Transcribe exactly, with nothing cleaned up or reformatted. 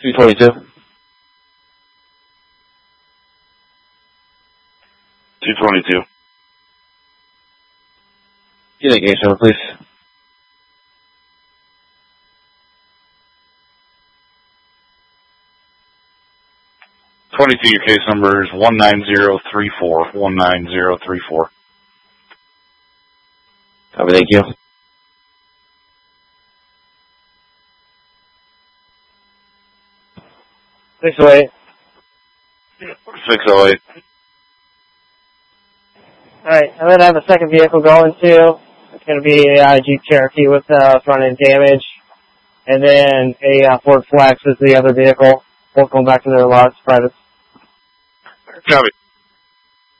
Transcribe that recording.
two twenty-two. two twenty-two. Get a case number, please. twenty-two, your case number is one nine zero three four. one nine zero three four. Copy, thank you. six oh eight. six oh eight. Alright, I'm going to have a second vehicle going too. It's going to be a uh, Jeep Cherokee with uh, front end damage. And then a uh, Ford Flex is the other vehicle. Both going back to their lots, private. Copy.